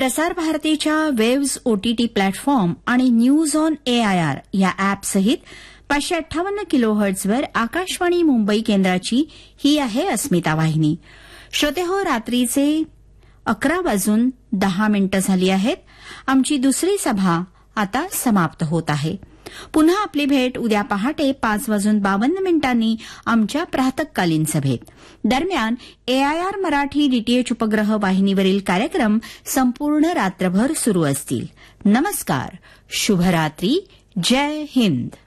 प्रसार भारतीच्या waves OTT platform आणि न्यूज ऑन एआयआर या अॅपसहित 558 किलोहर्ट्झवर आकाशवाणी मुंबई केंद्राची ही आहे अस्मिता वाहिनी. श्रोतेहो, रात्रीचे 11:10 झाली आहेत. आमची दुसरी सभा आता समाप्त होत आहे. पुन्हा आपली भेट उद्या पहाटे 5:52 आमच्या प्रातःकालीन सभेत. दरम्यान एआयआर मराठी डीटीएच उपग्रह वाहिनीवरील कार्यक्रम संपूर्ण रात्रभर सुरू असतील. नमस्कार, शुभरात्री, जय हिंद.